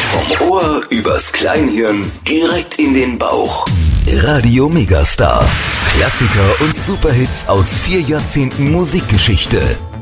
Vom Ohr übers Kleinhirn direkt in den Bauch. Radio Megastar. Klassiker und Superhits aus 4 Jahrzehnten Musikgeschichte.